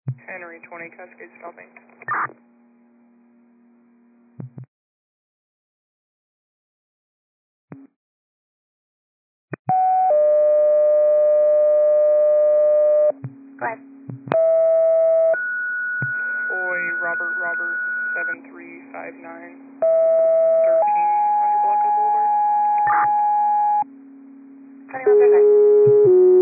Henry 20, Cascade stopping. Go ahead. Boy, Robert, 7359, 1300 Blanco Boulevard. 21 perfect.